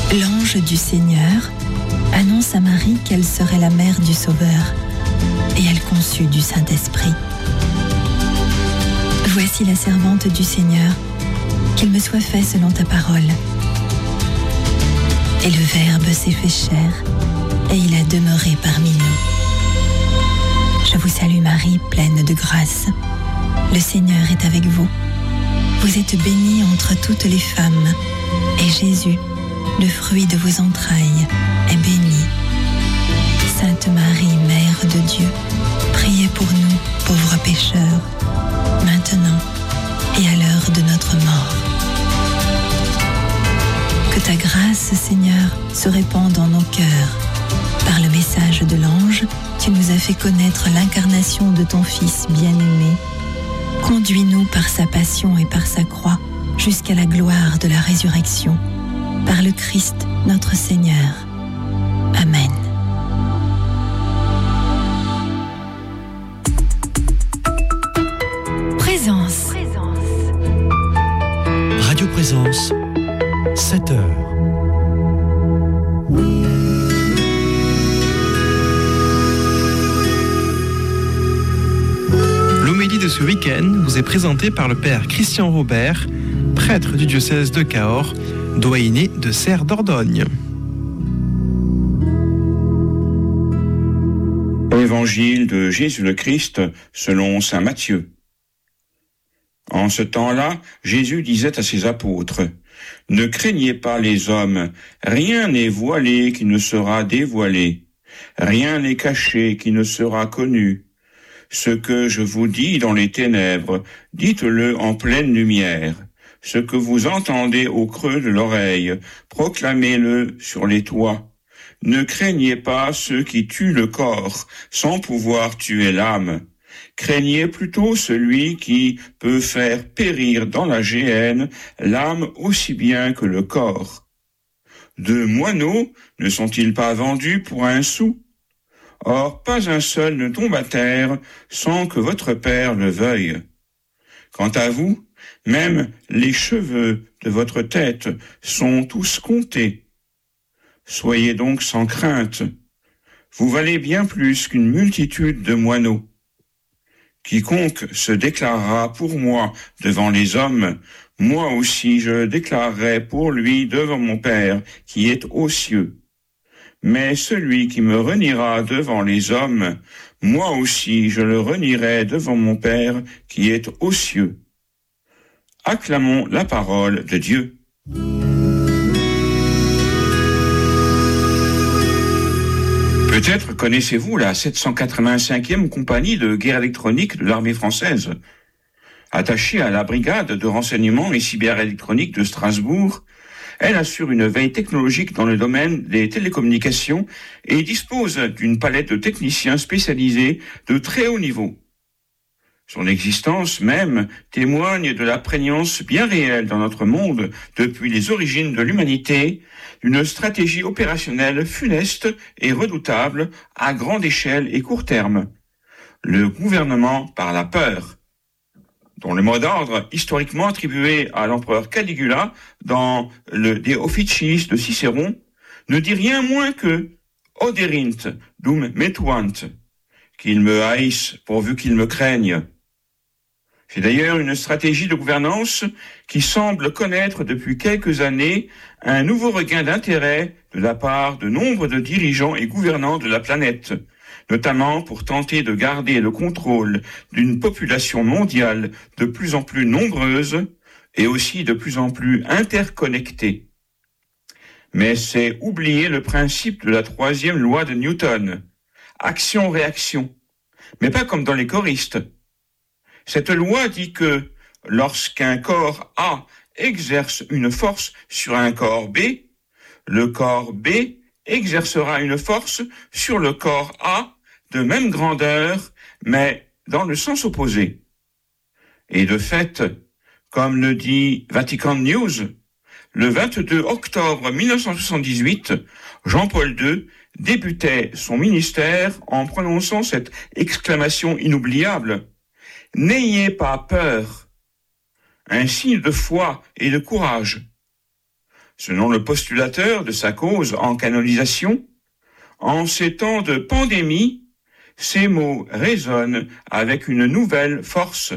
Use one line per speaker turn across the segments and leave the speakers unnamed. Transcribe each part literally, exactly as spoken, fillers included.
L'ange du Seigneur annonce à Marie qu'elle serait la mère du Sauveur, et elle conçut du Saint-Esprit. Voici la servante du Seigneur, qu'il me soit fait selon ta parole. Et le Verbe s'est fait chair, et il a demeuré parmi nous. Je vous salue Marie, pleine de grâce. Le Seigneur est avec vous. Vous êtes bénie entre toutes les femmes, et Jésus, le fruit de vos entrailles, est béni. Sainte Marie, Mère de Dieu, priez pour nous, pauvres pécheurs, maintenant et à l'heure de notre mort. Que ta grâce, Seigneur, se répande dans nos cœurs. Par le message de l'ange, tu nous as fait connaître l'incarnation de ton Fils bien-aimé. Conduis-nous par sa passion et par sa croix jusqu'à la gloire de la résurrection. Par le Christ, notre Seigneur. Amen. Présence.
Radio Présence, sept heures.
L'homélie de ce week-end vous est présentée par le père Christian Robert, prêtre du diocèse de Cahors, doyenné de Serres d'Ordogne.
Évangile de Jésus le Christ selon saint Matthieu. En ce temps-là, Jésus disait à ses apôtres, « Ne craignez pas les hommes, rien n'est voilé qui ne sera dévoilé, rien n'est caché qui ne sera connu. Ce que je vous dis dans les ténèbres, dites-le en pleine lumière. Ce que vous entendez au creux de l'oreille, proclamez-le sur les toits. Ne craignez pas ceux qui tuent le corps, sans pouvoir tuer l'âme. Craignez plutôt celui qui peut faire périr dans la géhenne l'âme aussi bien que le corps. Deux moineaux ne sont-ils pas vendus pour un sou? Or, pas un seul ne tombe à terre sans que votre Père le veuille. Quant à vous, même les cheveux de votre tête sont tous comptés. Soyez donc sans crainte. Vous valez bien plus qu'une multitude de moineaux. Quiconque se déclarera pour moi devant les hommes, moi aussi je le déclarerai pour lui devant mon Père qui est aux cieux. Mais celui qui me reniera devant les hommes, moi aussi je le renierai devant mon Père qui est aux cieux. Acclamons la parole de Dieu. Peut-être connaissez-vous la sept cent quatre-vingt-cinquième compagnie de guerre électronique de l'armée française. Attachée à la brigade de renseignement et cyberélectronique de Strasbourg, elle assure une veille technologique dans le domaine des télécommunications et dispose d'une palette de techniciens spécialisés de très haut niveau. Son existence même témoigne de la prégnance bien réelle dans notre monde, depuis les origines de l'humanité, d'une stratégie opérationnelle funeste et redoutable à grande échelle et court terme. Le gouvernement par la peur, dont le mot d'ordre historiquement attribué à l'empereur Caligula dans le De Officiis de Cicéron, ne dit rien moins que « Oderint dum metuant », qu'ils me haïssent pourvu qu'ils me craignent. C'est d'ailleurs une stratégie de gouvernance qui semble connaître depuis quelques années un nouveau regain d'intérêt de la part de nombre de dirigeants et gouvernants de la planète, notamment pour tenter de garder le contrôle d'une population mondiale de plus en plus nombreuse et aussi de plus en plus interconnectée. Mais c'est oublier le principe de la troisième loi de Newton, action-réaction, mais pas comme dans les choristes. Cette loi dit que lorsqu'un corps A exerce une force sur un corps B, le corps B exercera une force sur le corps A de même grandeur, mais dans le sens opposé. Et de fait, comme le dit Vatican News, le vingt-deux octobre mille neuf cent soixante-dix-huit, Jean-Paul deux débutait son ministère en prononçant cette exclamation inoubliable. « N'ayez pas peur », un signe de foi et de courage. selon le postulateur de sa cause en canonisation, en ces temps de pandémie, ces mots résonnent avec une nouvelle force.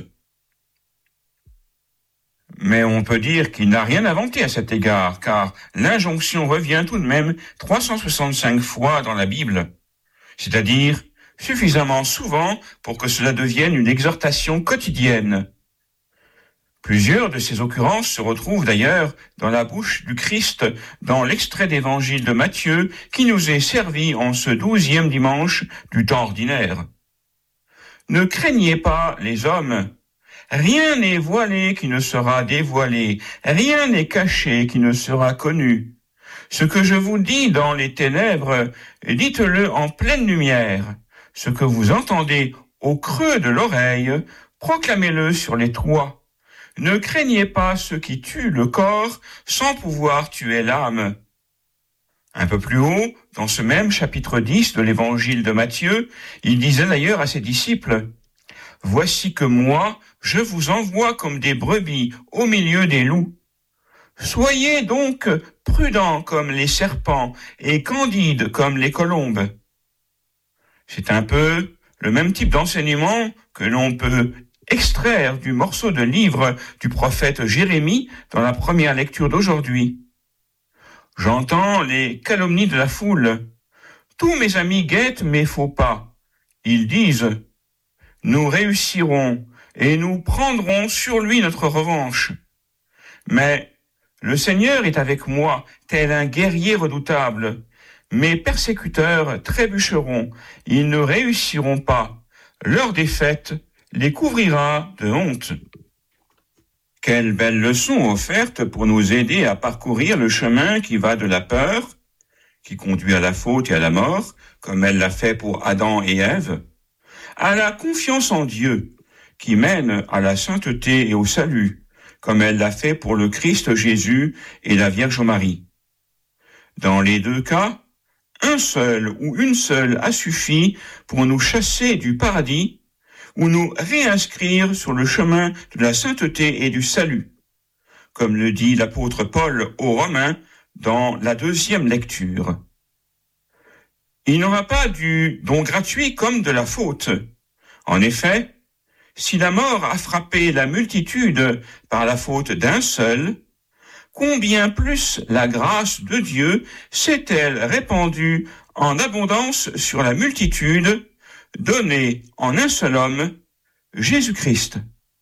Mais on peut dire qu'il n'a rien inventé à cet égard, car l'injonction revient tout de même trois cent soixante-cinq fois dans la Bible, c'est-à-dire suffisamment souvent pour que cela devienne une exhortation quotidienne. Plusieurs de ces occurrences se retrouvent d'ailleurs dans la bouche du Christ, dans l'extrait d'évangile de Matthieu qui nous est servi en ce douzième dimanche du temps ordinaire. Ne craignez pas les hommes. Rien n'est voilé qui ne sera dévoilé, rien n'est caché qui ne sera connu. Ce que je vous dis dans les ténèbres, dites-le en pleine lumière. Ce que vous entendez au creux de l'oreille, proclamez-le sur les toits. Ne craignez pas ceux qui tuent le corps sans pouvoir tuer l'âme. Un peu plus haut, dans ce même chapitre dix de l'évangile de Matthieu, il disait d'ailleurs à ses disciples, « Voici que moi, je vous envoie comme des brebis au milieu des loups. Soyez donc prudents comme les serpents et candides comme les colombes. » C'est un peu le même type d'enseignement que l'on peut extraire du morceau de livre du prophète Jérémie dans la première lecture d'aujourd'hui. J'entends les calomnies de la foule. Tous mes amis guettent mes faux pas. Ils disent, nous réussirons et nous prendrons sur lui notre revanche. Mais le Seigneur est avec moi, tel un guerrier redoutable. Mes persécuteurs trébucheront, ils ne réussiront pas. Leur défaite les couvrira de honte. Quelle belle leçon offerte pour nous aider à parcourir le chemin qui va de la peur, qui conduit à la faute et à la mort, comme elle l'a fait pour Adam et Ève, à la confiance en Dieu, qui mène à la sainteté et au salut, comme elle l'a fait pour le Christ Jésus et la Vierge Marie. Dans les deux cas, un seul ou une seule a suffi pour nous chasser du paradis ou nous réinscrire sur le chemin de la sainteté et du salut, comme le dit l'apôtre Paul aux Romains dans la deuxième lecture. Il n'aura pas du don gratuit comme de la faute. En effet, si la mort a frappé la multitude par la faute d'un seul, combien plus la grâce de Dieu s'est-elle répandue en abondance sur la multitude, donnée en un seul homme, Jésus-Christ.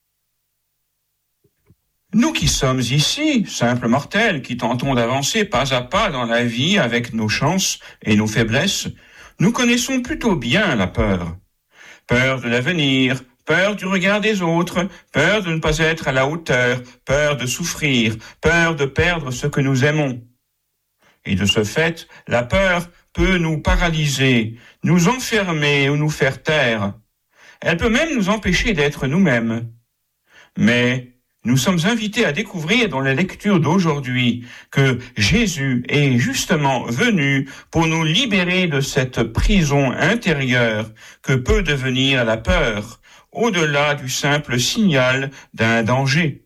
Nous qui sommes ici, simples mortels, qui tentons d'avancer pas à pas dans la vie avec nos chances et nos faiblesses, nous connaissons plutôt bien la peur. Peur de l'avenir, peur du regard des autres, peur de ne pas être à la hauteur, peur de souffrir, peur de perdre ce que nous aimons. Et de ce fait, la peur peut nous paralyser, nous enfermer ou nous faire taire. Elle peut même nous empêcher d'être nous-mêmes. Mais nous sommes invités à découvrir dans la lecture d'aujourd'hui que Jésus est justement venu pour nous libérer de cette prison intérieure que peut devenir la peur, au-delà du simple signal d'un danger.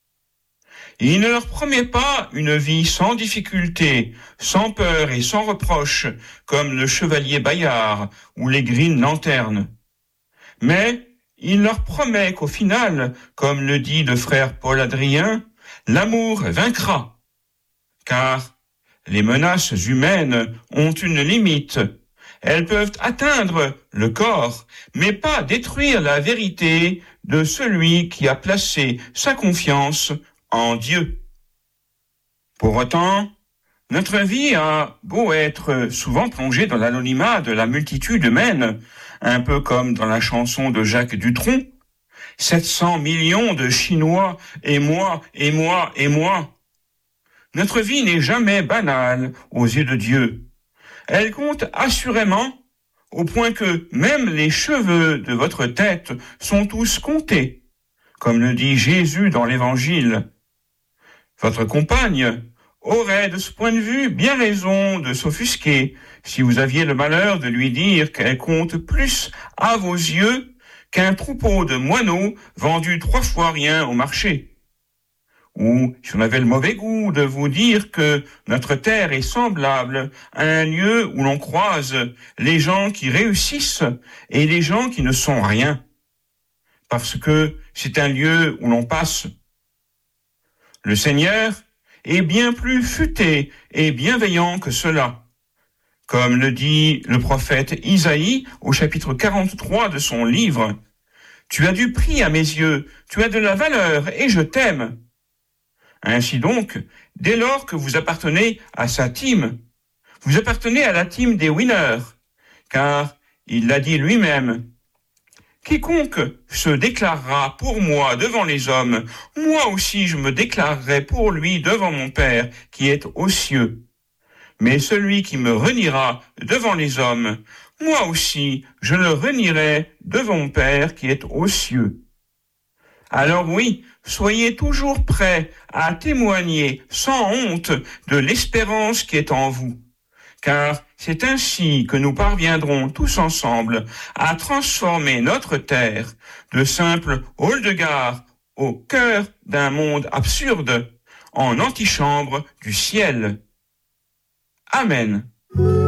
Il ne leur promet pas une vie sans difficulté, sans peur et sans reproche, comme le chevalier Bayard ou les Green Lanternes. Mais il leur promet qu'au final, comme le dit le frère Paul Adrien, l'amour vaincra. Car les menaces humaines ont une limite. Elles peuvent atteindre le corps, mais pas détruire la vérité de celui qui a placé sa confiance en Dieu. Pour autant, notre vie a beau être souvent plongée dans l'anonymat de la multitude humaine, un peu comme dans la chanson de Jacques Dutronc, sept cents millions de Chinois, et moi, et moi, et moi. Notre vie n'est jamais banale aux yeux de Dieu. Elle compte assurément, au point que même les cheveux de votre tête sont tous comptés, comme le dit Jésus dans l'Évangile. Votre compagne aurait de ce point de vue bien raison de s'offusquer si vous aviez le malheur de lui dire qu'elle compte plus à vos yeux qu'un troupeau de moineaux vendus trois fois rien au marché. ou si on avait le mauvais goût de vous dire que notre terre est semblable à un lieu où l'on croise les gens qui réussissent et les gens qui ne sont rien, parce que c'est un lieu où l'on passe. Le Seigneur est bien plus futé et bienveillant que cela. Comme le dit le prophète Isaïe au chapitre quarante-trois de son livre, « Tu as du prix à mes yeux, tu as de la valeur et je t'aime. » Ainsi donc, dès lors que vous appartenez à sa team, vous appartenez à la team des winners, car il l'a dit lui-même, « Quiconque se déclarera pour moi devant les hommes, moi aussi je me déclarerai pour lui devant mon Père qui est aux cieux. Mais celui qui me reniera devant les hommes, moi aussi je le renierai devant mon Père qui est aux cieux. » Alors oui, soyez toujours prêts à témoigner sans honte de l'espérance qui est en vous, car c'est ainsi que nous parviendrons tous ensemble à transformer notre terre de simple hall de gare au cœur d'un monde absurde en antichambre du ciel. Amen.